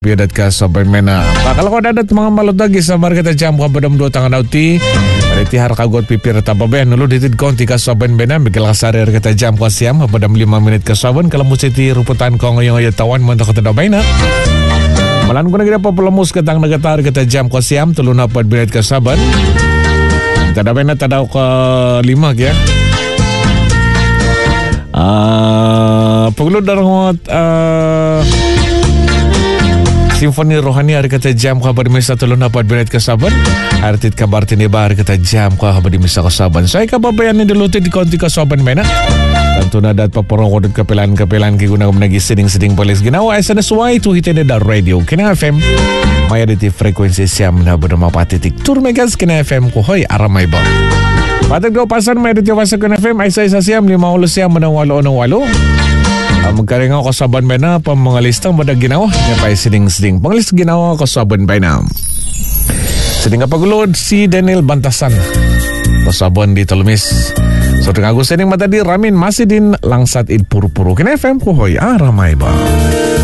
Biadat ka sa Bermena. Bakal ko dadat mga malutagi sa market jam ka badam do tangan nauti. Pariti har kagot pipir tababe nulo ditid konti ka sa Bermena bigel ka sarir kita jam ko siam badam 5 menit ka saban kalau musiti ruputan ko ngayon tawan mo ka tadabay na. Malan ko na gina papalamus katang nagatar kita jam ko siam tulo na 4 menit ka saban. Tadabay na tadaw ka 5 kaya. Paglod darangot Simfoni Rohani hari kata jam ko habadi misa tulun na 4 menit kasaban. Artit kabar tiniba hari kata jam ko habadi misa kasaban. Saya kababayan ni diluti di konti kasaban mena. Tentu na dat paporong kodot kapilan-kapilan kiguna menagi seding-seding polis ginawa SNSY tu hitene da radio Kina FM. Maya di frekuensi siam na bernama patitik tur megas Kina FM ko hoy aramay ba. Patag daw pasan maya di wasa Kina FM ay sa siam 5 siam menang walo. Magkaring ako kasaban ba na pamangalistang badag ginawa niya pa siding-siding pangalist ginawa kasaban ba na siding kapagulod si Daniel Bantasan kasaban di Talumis so tengah gusto ning matadi ramin masih din langsat id puru-puru Kina FM ko hoy ramay ba.